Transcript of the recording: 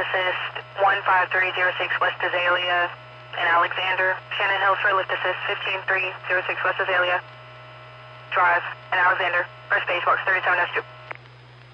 assist 15306 West Azalea and Alexander. Shannon Hills for lift assist 15306 West Azalea. Drive and Alexander. First base box 37S2.